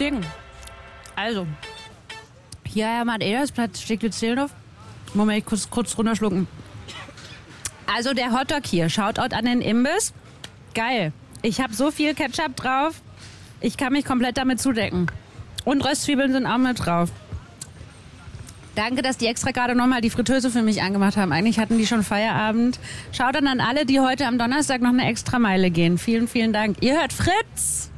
Deswegen. Also. Hier, Herr Madeirsplatz, Steglitz Zehlendorf. Moment, ich kurz runterschlucken. Also der Hotdog hier. Shoutout an den Imbiss. Geil. Ich habe so viel Ketchup drauf. Ich kann mich komplett damit zudecken. Und Röstzwiebeln sind auch mit drauf. Danke, dass die extra gerade nochmal die Fritteuse für mich angemacht haben. Eigentlich hatten die schon Feierabend. Schaut dann an alle, die heute am Donnerstag noch eine extra Meile gehen. Vielen, vielen Dank. Ihr hört Fritz!